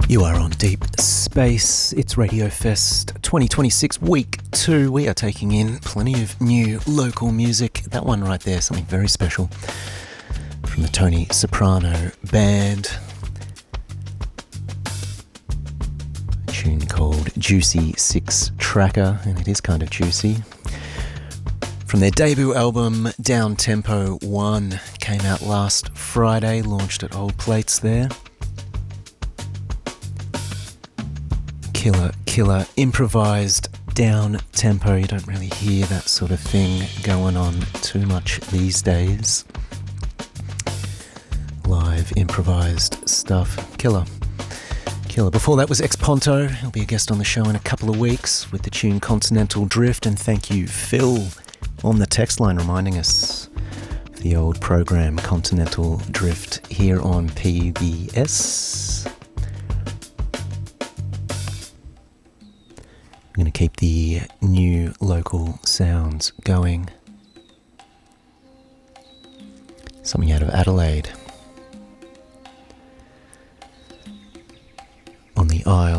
You are on Deep Space. It's Radio Fest 2026 Week 2. We are taking in plenty of new local music. That one right there, something very special from the Tony Soprano Band. A tune called Juicy Six Tracker, and it is kind of juicy. From their debut album, Down Tempo 1, came out last Friday, launched at Old Plates there. Killer improvised down tempo. You don't really hear that sort of thing going on too much these days. Live improvised stuff. Killer. Before that was Ex Ponto. He'll be a guest on the show in a couple of weeks with the tune Continental Drift. And thank you, Phil, on the text line reminding us of the old program Continental Drift here on PBS. I'm going to keep the new local sounds going. Something out of Adelaide. On the Isle